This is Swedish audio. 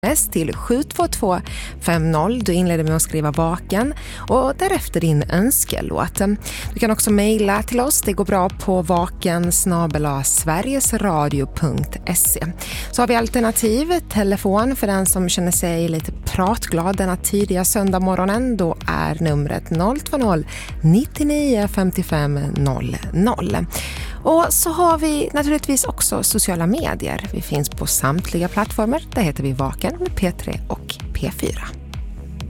till 72250. Du inleder med att skriva vaken och därefter din önskelåt. Du kan också mejla till oss. Det går bra på vaken@sverigesradio.se. Så har vi alternativ telefon för den som känner sig lite pratglad denna tidiga söndagmorgonen. Då är numret 020 99 55 00. Och så har vi naturligtvis också sociala medier. Vi finns på samtliga plattformar. Där heter vi Vaken med P3 och P4.